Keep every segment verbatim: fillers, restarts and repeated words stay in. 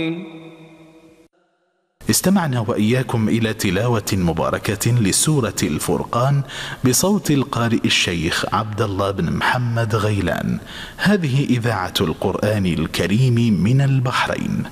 استمعنا وإياكم إلى تلاوة مباركة لسورة الفرقان بصوت القارئ الشيخ عبد الله بن محمد غيلان. هذه إذاعة القرآن الكريم من البحرين.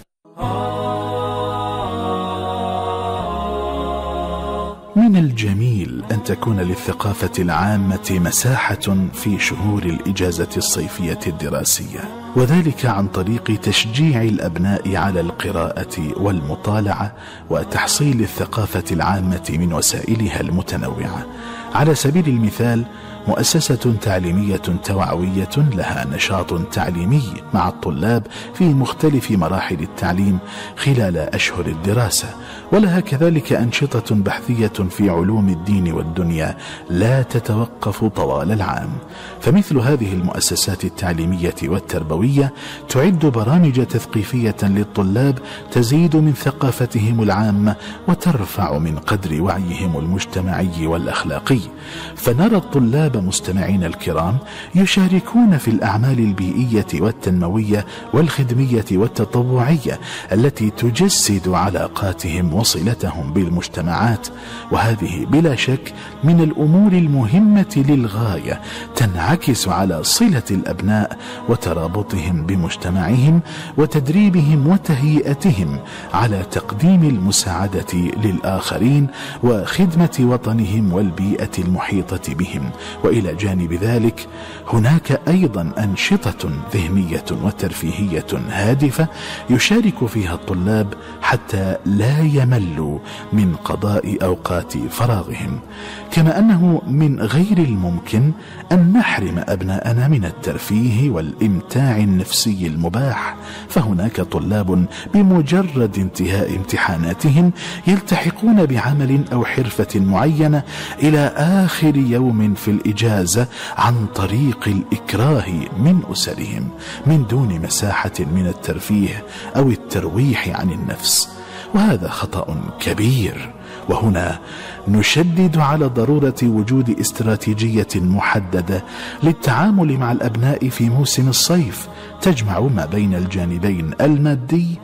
من الجميل أن تكون للثقافة العامة مساحة في شهور الإجازة الصيفية الدراسية، وذلك عن طريق تشجيع الأبناء على القراءة والمطالعة وتحصيل الثقافة العامة من وسائلها المتنوعة. على سبيل المثال، مؤسسة تعليمية توعوية لها نشاط تعليمي مع الطلاب في مختلف مراحل التعليم خلال أشهر الدراسة، ولها كذلك أنشطة بحثية في علوم الدين والدنيا لا تتوقف طوال العام. فمثل هذه المؤسسات التعليمية والتربوية تعد برامج تثقيفية للطلاب تزيد من ثقافتهم العامة وترفع من قدر وعيهم المجتمعي والأخلاقي. فنرى الطلاب مستمعين الكرام يشاركون في الأعمال البيئية والتنموية والخدمية والتطوعية التي تجسد علاقاتهم وصلتهم بالمجتمعات، وهذه بلا شك من الأمور المهمة للغاية تنعكس على صلة الأبناء وترابطهم بمجتمعهم وتدريبهم وتهيئتهم على تقديم المساعدة للآخرين وخدمة وطنهم والبيئة المحيطة بهم. وإلى جانب ذلك هناك أيضا أنشطة ذهنية وترفيهية هادفة يشارك فيها الطلاب حتى لا يملوا من قضاء أوقات فراغهم. كما أنه من غير الممكن أن نحرم أبناءنا من الترفيه والإمتاع النفسي المباح، فهناك طلاب بمجرد انتهاء امتحاناتهم يلتحقون بعمل أو حرفة معينة إلى آخر يوم في الإجازة عن طريق الإكراه من أسرهم من دون مساحة من الترفيه أو الترويح عن النفس، وهذا خطأ كبير. وهنا نشدد على ضرورة وجود استراتيجية محددة للتعامل مع الأبناء في موسم الصيف تجمع ما بين الجانبين المادي